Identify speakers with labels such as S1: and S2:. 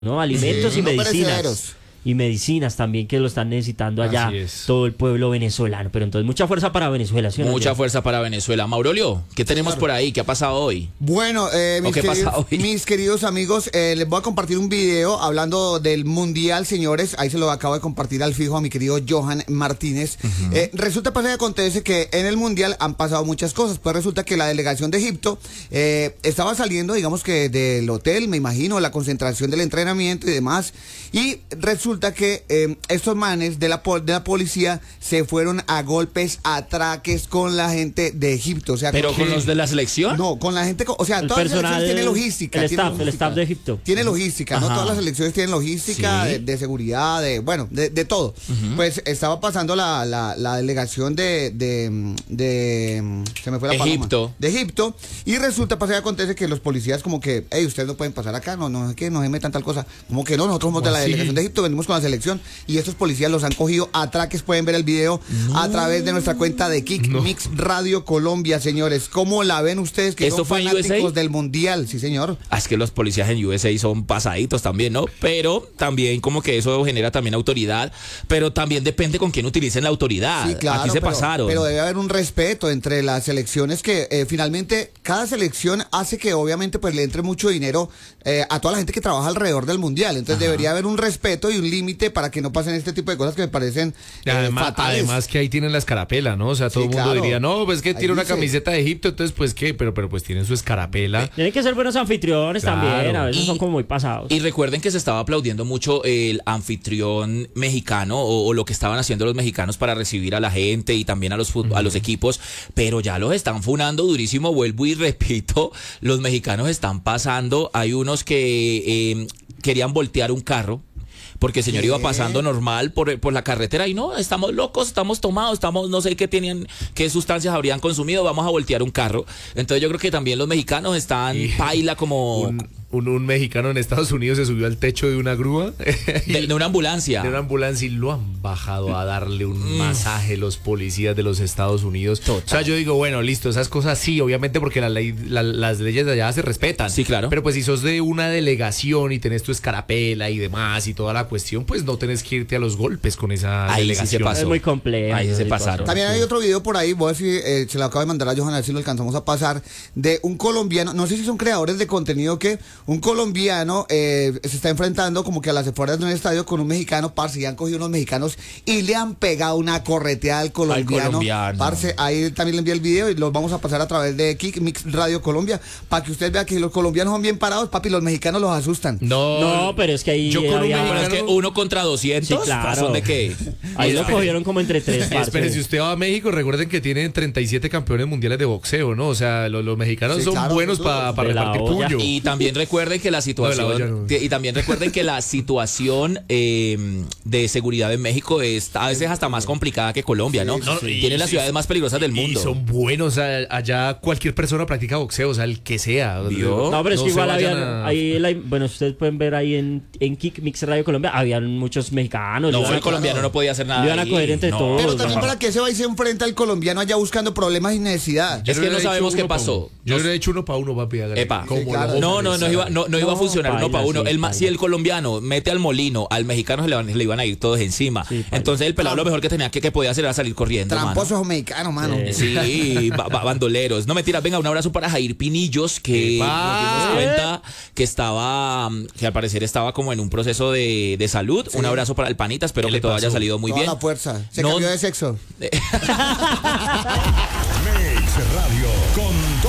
S1: ¿no? Alimentos y
S2: no
S1: medicinas.
S2: perecederos.
S1: Y medicinas también que lo están necesitando allá
S3: Así es.
S1: todo el pueblo venezolano. Pero entonces mucha fuerza para Venezuela, ¿sí o no?
S4: Mucha fuerza para Venezuela. Maurolio, ¿qué tenemos por ahí? ¿Qué ha pasado hoy?
S2: Bueno, mis queridos amigos, les voy a compartir un video hablando del Mundial, señores. Ahí se lo acabo de compartir al fijo a mi querido Johan Martínez. Resulta, pasa y acontece que en el Mundial han pasado muchas cosas. Pues resulta que la delegación de Egipto estaba saliendo, digamos que del hotel, me imagino, la concentración del entrenamiento y demás. Y resulta que estos manes de la policía se fueron a golpes, atraques con la gente de Egipto. O sea,
S4: ¿Pero con los de la selección?
S2: No, con la gente, o sea,
S1: El
S2: todas las
S1: personal,
S2: selecciones tienen logística.
S1: el staff de Egipto.
S2: Tiene logística, ¿no?
S4: Ajá.
S2: Todas las selecciones tienen logística
S4: Sí.
S2: de seguridad, de todo. Pues estaba pasando la delegación se me fue la paloma.
S4: Egipto.
S2: De Egipto. Y resulta, pasa y acontece que los policías como que, hey, ustedes no pueden pasar acá, no es que no se metan tal cosa. Como que no, nosotros somos de la delegación de Egipto, venimos con la selección. Y estos policías los han cogido a atraques. Pueden ver el video a través de nuestra cuenta de Kick Mix Radio Colombia, señores. ¿Cómo la ven ustedes que
S4: ¿Esto
S2: son
S4: fue en
S2: fanáticos
S4: USA?
S2: del Mundial? Sí, señor.
S4: Es que los policías en USA son pasaditos también, ¿no? Pero también como que eso genera también autoridad, pero también depende con quién utilicen la autoridad.
S2: Sí, claro,
S4: Aquí se pasaron.
S2: pero debe haber un respeto entre las selecciones que finalmente cada selección hace que obviamente pues le entre mucho dinero a toda la gente que trabaja alrededor del Mundial. Entonces debería haber un respeto y un límite para que no pasen este tipo de cosas que me parecen fatales.
S3: Además que ahí tienen la escarapela, ¿no? O sea, todo
S2: Sí,
S3: el mundo
S2: claro.
S3: diría, no, pues que
S2: Ahí
S3: tiene una
S2: dice.
S3: camiseta de Egipto, entonces pues qué, pero pues tienen su escarapela.
S1: Tienen que ser buenos anfitriones
S3: Claro.
S1: también, a veces
S4: Y-
S1: son como muy pasados.
S4: Y recuerden que se estaba aplaudiendo mucho el anfitrión mexicano o lo que estaban haciendo los mexicanos para recibir a la gente y también a los equipos, pero ya los están funando durísimo, vuelvo y repito, los mexicanos están pasando, hay unos que querían voltear un carro. Porque el señor iba pasando normal por la carretera y no, estamos locos, estamos tomados, no sé qué sustancias habrían consumido, vamos a voltear un carro. Entonces yo creo que también los mexicanos están paila como
S3: Un mexicano en Estados Unidos se subió al techo de una grúa
S4: de una ambulancia.
S3: de una ambulancia y lo han bajado a darle un masaje los policías de los Estados Unidos. O sea, yo digo, bueno, listo, esas cosas sí, obviamente porque las leyes de allá se respetan.
S4: Sí, claro.
S3: Pero pues si sos de una delegación y tenés tu escarapela y demás y toda la cuestión, pues no tenés que irte a los golpes con esa
S4: Ahí sí
S3: delegación.
S4: se pasó.
S1: Es muy complejo.
S4: Ahí se pasaron.
S2: También hay otro video por ahí, voy a decir, se lo acabo de mandar a Johan, a ver si lo alcanzamos a pasar, de un colombiano, no sé si son creadores de contenido, que un colombiano se está enfrentando como que a las afueras de un estadio con un mexicano, parce, y han cogido unos mexicanos y le han pegado una correteada al colombiano. Parce, ahí también le envié el video y los vamos a pasar a través de Kick Mix Radio Colombia, para que usted vea que los colombianos son bien parados, papi, los mexicanos los asustan.
S1: No, pero es que ahí
S3: Yo con un
S1: había-
S4: Pero es que 1 contra 200,
S1: Sí, claro.
S4: ¿razón de qué?
S1: ahí lo cogieron como entre tres
S3: Espere, si
S1: partes.
S3: usted va a México, recuerden que tienen 37 campeones mundiales de boxeo, ¿no? O sea, los mexicanos
S2: Sí,
S3: son
S2: claro,
S3: buenos
S2: son
S3: para
S1: de la
S3: repartir
S1: olla.
S3: puño.
S4: Y también recuerden que la situación de seguridad en México es a veces hasta más complicada que Colombia, ¿no? Tiene las ciudades más peligrosas del
S3: Y
S4: mundo.
S3: son buenos, allá cualquier persona practica boxeo, o sea, el que sea.
S4: ¿Vio?
S1: No, pero es que
S3: se
S1: igual
S3: vayan
S1: habían,
S3: a-
S1: ahí bueno, ustedes pueden ver ahí en Kick Mix Radio Colombia, habían muchos mexicanos.
S4: No,
S1: iban
S4: el
S1: a-
S4: colombiano no podía hacer nada.
S1: Lo iban a
S4: ahí.
S1: coger entre todos.
S2: Pero también
S1: no.
S2: para que se va y se enfrenta al colombiano allá buscando problemas y necesidad.
S4: Es que no sabemos qué pasó.
S3: Yo le he hecho 1 para 1, papi. hágale.
S4: Epa.
S3: ¿Cómo
S2: Sí, claro.
S3: lo
S4: No iba a funcionar
S1: paila,
S4: 1 para 1.
S1: sí,
S4: Si
S1: paila.
S4: el colombiano mete al molino, al mexicano le iban a ir todos encima.
S1: Sí, paila.
S4: Entonces el pelado lo mejor que tenía que podía hacer era salir corriendo. mano.
S2: Tramposos mexicanos, mano.
S4: Sí, bandoleros. No, mentira, venga, un abrazo para Jair Pinillos, que
S3: ¡Epa!
S4: nos dimos cuenta que al parecer estaba como en un proceso de salud. Un abrazo para el panita, espero
S3: ¿Qué
S4: que
S3: le
S4: todo haya
S3: pasó?
S4: salido muy
S2: Toda
S4: bien.
S2: la fuerza. Se
S4: No-
S2: cambió de sexo.